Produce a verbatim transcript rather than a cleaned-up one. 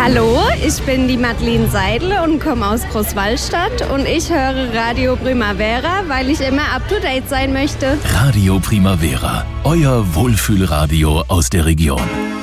Hallo, ich bin die Madeleine Seidel und komme aus Großwallstadt und ich höre Radio Primavera, weil ich immer up-to-date sein möchte. Radio Primavera, euer Wohlfühlradio aus der Region.